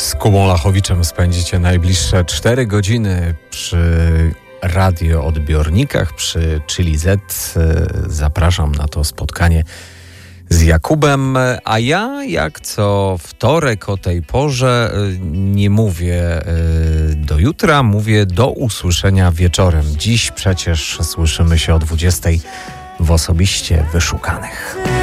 Z Kubą Lachowiczem spędzicie najbliższe 4 godziny przy radioodbiornikach, przy Chili Z. Zapraszam na to spotkanie z Jakubem, a ja jak co wtorek o tej porze nie mówię do jutra, mówię do usłyszenia wieczorem. Dziś przecież słyszymy się o 20:00 w Osobiście Wyszukanych.